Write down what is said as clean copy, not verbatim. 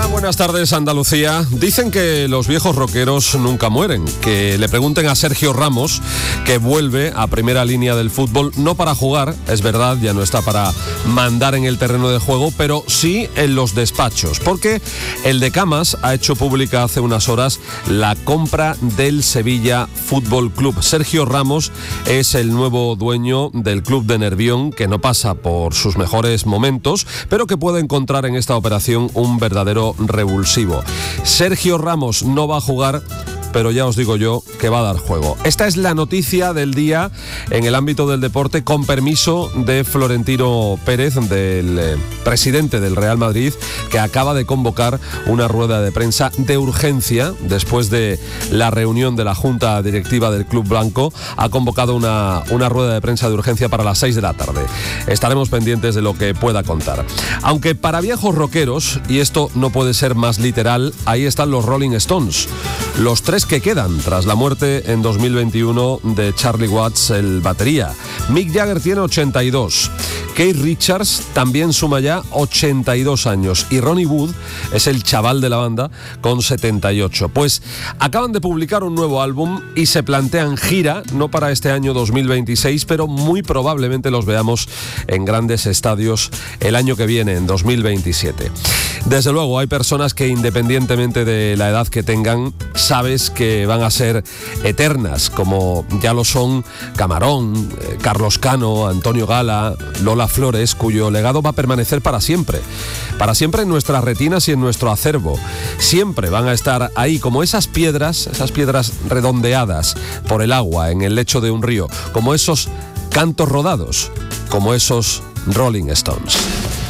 Buenas tardes, Andalucía. Dicen que los viejos rockeros nunca mueren. Que le pregunten a Sergio Ramos, que vuelve a primera línea del fútbol, no para jugar, es verdad, ya no está para mandar en el terreno de juego, pero sí en los despachos, porque el de Camas ha hecho pública hace unas horas la compra del Sevilla Fútbol Club. Sergio Ramos es el nuevo dueño del club de Nervión, que no pasa por sus mejores momentos, pero que puede encontrar en esta operación un verdadero revulsivo. Sergio Ramos no va a jugar, pero ya os digo yo que va a dar juego. Esta es la noticia del día en el ámbito del deporte, con permiso de Florentino Pérez, del presidente del Real Madrid, que acaba de convocar una rueda de prensa de urgencia después de la reunión de la Junta Directiva del Club Blanco. Ha convocado una rueda de prensa de urgencia para las 6 de la tarde. Estaremos pendientes de lo que pueda contar. Aunque para viejos rockeros, y esto no puede ser más literal, ahí están los Rolling Stones. Los tres que quedan tras la muerte en 2021 de Charlie Watts, el batería. Mick Jagger tiene 82. Keith Richards también suma ya 82 años. Y Ronnie Wood es el chaval de la banda con 78. Pues acaban de publicar un nuevo álbum y se plantean gira, no para este año 2026, pero muy probablemente los veamos en grandes estadios el año que viene, en 2027. Desde luego, hay personas que, independientemente de la edad que tengan, sabes que van a ser eternas, como ya lo son Camarón, Carlos Cano, Antonio Gala, Lola Flores, cuyo legado va a permanecer para siempre en nuestras retinas y en nuestro acervo. Siempre van a estar ahí, como esas piedras redondeadas por el agua en el lecho de un río, como esos cantos rodados, como esos Rolling Stones.